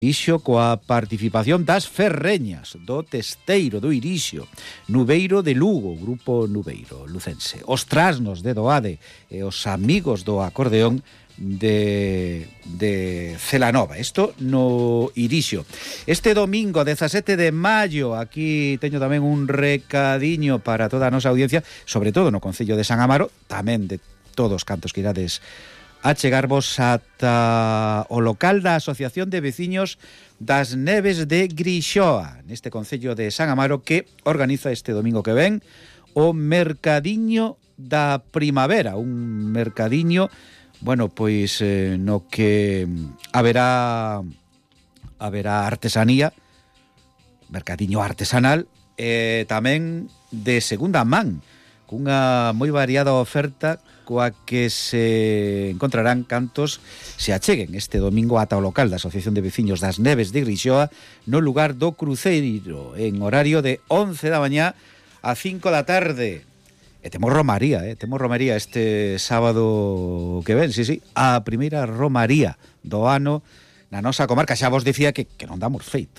Irixo coa participación das Ferreñas, do Testeiro, do Irixo, Nubeiro de Lugo, grupo Nubeiro, lucense, os Trasnos de Doade e os amigos do acordeón de Celanova. Isto no Irixo. Este domingo, 17 de maio, aquí teño tamén un recadiño para toda a nosa audiencia, sobre todo no concello de San Amaro, tamén de todos cantos que irades a chegarvos ata o local da Asociación de Veciños das Neves de Grixoa, neste concello de San Amaro, que organiza este domingo que ven o Mercadiño da Primavera, un mercadiño, bueno, pois no que haberá artesanía, mercadiño artesanal, e tamén de segunda man, cunha moi variada oferta coa que se encontrarán cantos se acheguen este domingo ata o local da Asociación de Veciños das Neves de Grixoa no lugar do Cruceiro en horario de 11 da mañá a 5 da tarde. E temos romaría, este sábado que ven, sí, a primeira romaría do ano na nosa comarca. Xa vos dicía que non damos feito.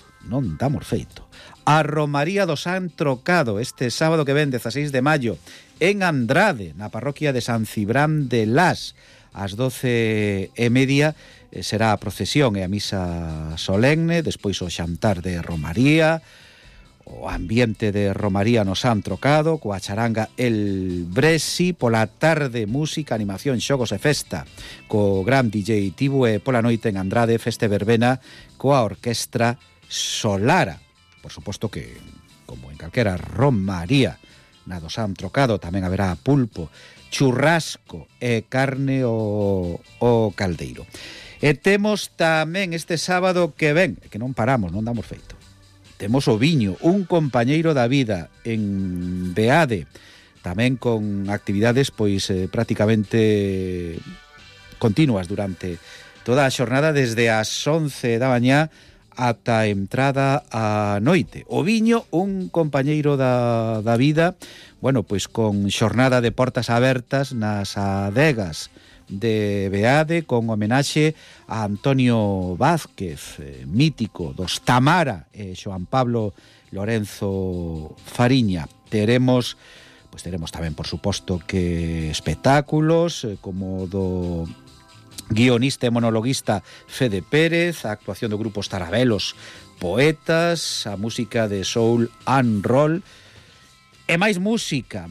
A romaría do San Trocado este sábado que ven, 16 de maio, en Andrade, na parroquia de San Cibrán de Las, ás 12:30 será a procesión e a misa solemne, despois o xantar de romaría, o ambiente de romaría no San Trocado, coa charanga El Bresi, pola tarde música, animación, xogos e festa, co gran DJ Tibu, e pola noite en Andrade, festa e verbena coa orquestra Solara. Por suposto que, como en calquera romaría na do San Trocado, tamén haberá pulpo, churrasco e carne o caldeiro. E temos tamén este sábado que ven, que non paramos, non damos feito. Temos o viño, un compañeiro da vida en Beade, tamén con actividades pois prácticamente continuas durante toda a xornada, desde as 11 da mañá ata a entrada a noite. O viño, un compañeiro da vida, bueno, pois con xornada de portas abertas nas adegas de Beade, con homenaxe a Antonio Vázquez, mítico dos Tamara, e Xoan Pablo Lorenzo Fariña. Teremos tamén, por suposto, que espectáculos como do guionista e monologuista Fede Pérez, a actuación do grupo Tarabelos Poetas, a música de soul and roll, e máis música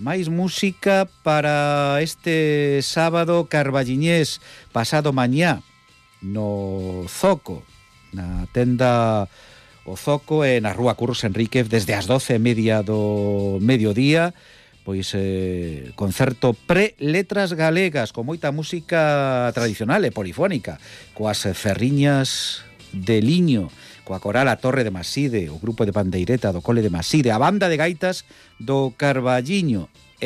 para este sábado carballiñés, pasado mañá, no Zoco, na tenda o Zoco e na rúa Curros Enríquez, desde as 12:30 do mediodía, pois concerto pre-letras galegas con moita música tradicional e polifónica, coas ferriñas de Liño, coa coral A Torre de Maside, o grupo de pandeireta do Cole de Maside, a banda de gaitas do Carballiño,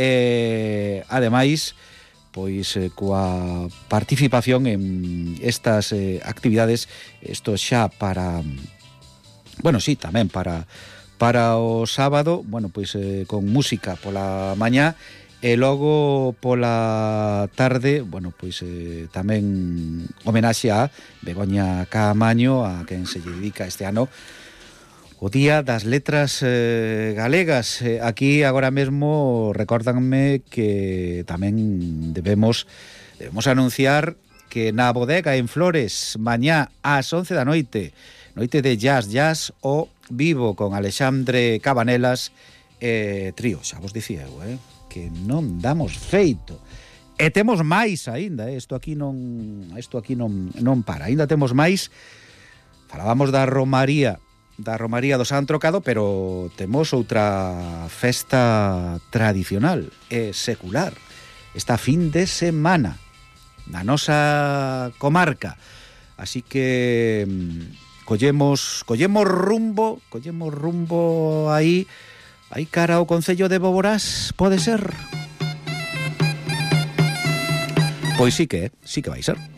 e ademais pois coa participación en estas actividades, isto xa para, bueno, sí, tamén para o sábado, bueno, pois con música pola mañá e logo pola tarde, bueno, pois tamén homenaxe a Begoña Caamaño, a quen se lle dedica este ano o Día das Letras Galegas. Aquí agora mesmo recórdanme que tamén debemos anunciar que na bodega en Flores, mañá ás 11 da noite de jazz o vivo con Alexandre Cabanelas e trío. Xa vos dicía eu, que non damos feito. E temos máis aínda, isto aquí non para. Aínda temos máis. Falábamos da romaría do San Trocado, pero temos outra festa tradicional e secular esta fin de semana na nosa comarca. Así que collemos rumbo aí cara ao concello de Boborás, pode ser? Pois sí que vai ser.